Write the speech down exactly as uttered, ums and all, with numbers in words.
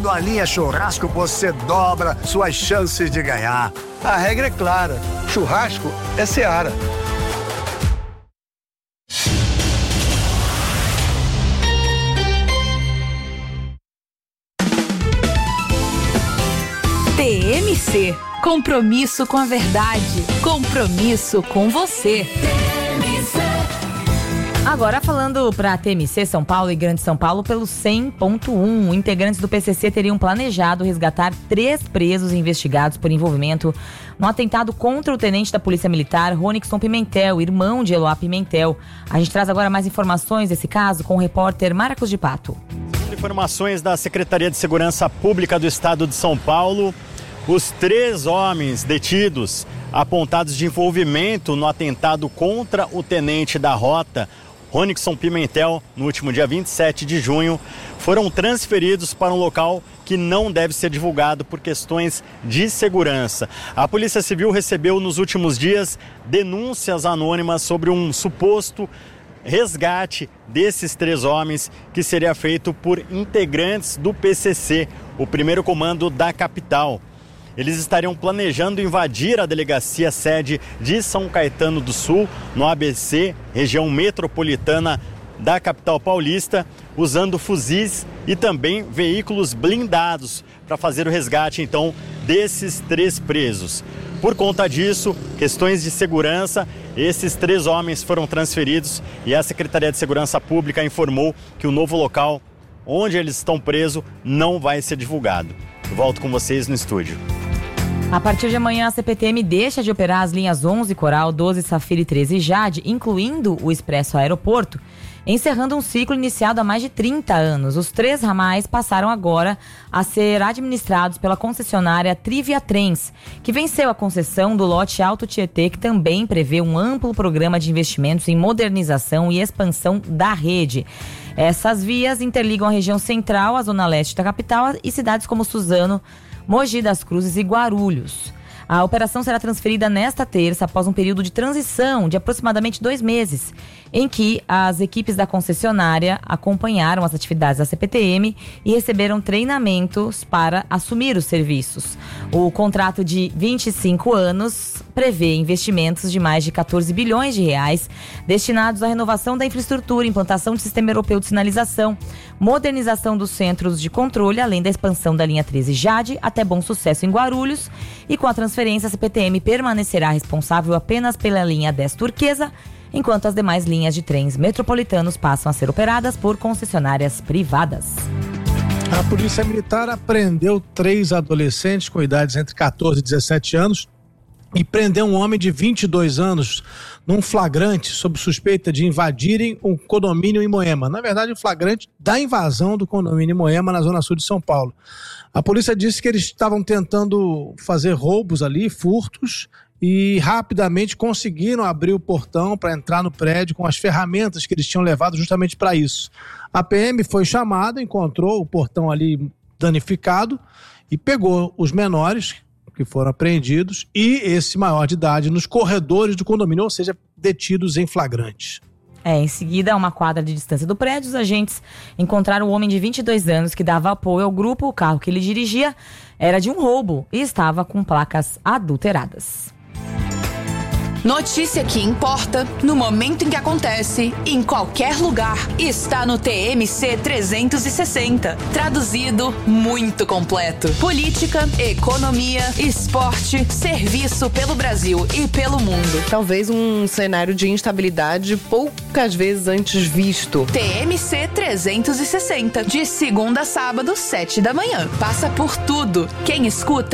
Comprando a linha Churrasco, você dobra suas chances de ganhar. A regra é clara. Churrasco é Seara. T M C. Compromisso com a verdade. Compromisso com você. Agora falando para T M C São Paulo e Grande São Paulo pelo cem ponto um, integrantes do P C C teriam planejado resgatar três presos investigados por envolvimento no atentado contra o tenente da Polícia Militar, Ronixon Pimentel, irmão de Eloá Pimentel. A gente traz agora mais informações desse caso com o repórter Marcos de Pato. Segundo informações da Secretaria de Segurança Pública do Estado de São Paulo, os três homens detidos apontados de envolvimento no atentado contra o tenente da rota, Ronixon Pimentel, no último dia vinte e sete de junho, foram transferidos para um local que não deve ser divulgado por questões de segurança. A Polícia Civil recebeu nos últimos dias denúncias anônimas sobre um suposto resgate desses três homens que seria feito por integrantes do P C C, o primeiro comando da capital. Eles estariam planejando invadir a delegacia sede de São Caetano do Sul, no A B C, região metropolitana da capital paulista, usando fuzis e também veículos blindados para fazer o resgate, então, desses três presos. Por conta disso, questões de segurança, esses três homens foram transferidos e a Secretaria de Segurança Pública informou que o novo local onde eles estão presos não vai ser divulgado. Eu volto com vocês no estúdio. A partir de amanhã, a C P T M deixa de operar as linhas onze Coral, doze Safira e treze Jade, incluindo o Expresso Aeroporto, encerrando um ciclo iniciado há mais de trinta anos. Os três ramais passaram agora a ser administrados pela concessionária Trivia Trens, que venceu a concessão do lote Alto Tietê, que também prevê um amplo programa de investimentos em modernização e expansão da rede. Essas vias interligam a região central, a zona leste da capital e cidades como Suzano, Mogi das Cruzes e Guarulhos. A operação será transferida nesta terça após um período de transição de aproximadamente dois meses, em que as equipes da concessionária acompanharam as atividades da C P T M e receberam treinamentos para assumir os serviços. O contrato de vinte e cinco anos prevê investimentos de mais de quatorze bilhões de reais destinados à renovação da infraestrutura, implantação de sistema europeu de sinalização, modernização dos centros de controle, além da expansão da linha treze Jade até Bom Sucesso em Guarulhos. E com a transferência, a C P T M permanecerá responsável apenas pela linha dez Turquesa, enquanto as demais linhas de trens metropolitanos passam a ser operadas por concessionárias privadas. A Polícia Militar apreendeu três adolescentes com idades entre quatorze e dezessete anos e prendeu um homem de vinte e dois anos num flagrante sob suspeita de invadirem um condomínio em Moema. Na verdade, o flagrante da invasão do condomínio em Moema, na zona sul de São Paulo. A polícia disse que eles estavam tentando fazer roubos ali, furtos, e rapidamente conseguiram abrir o portão para entrar no prédio com as ferramentas que eles tinham levado justamente para isso. A P M foi chamada, encontrou o portão ali danificado e pegou os menores que foram apreendidos e esse maior de idade nos corredores do condomínio, ou seja, detidos em flagrante. É, em seguida, a uma quadra de distância do prédio, os agentes encontraram o homem de vinte e dois anos que dava apoio ao grupo. O carro que ele dirigia era de um roubo e estava com placas adulteradas. Notícia que importa, no momento em que acontece, em qualquer lugar, está no T M C trezentos e sessenta. Traduzido, muito completo. Política, economia, esporte, serviço pelo Brasil e pelo mundo. Talvez um cenário de instabilidade poucas vezes antes visto. T M C trezentos e sessenta, de segunda a sábado, sete da manhã. Passa por tudo. Quem escuta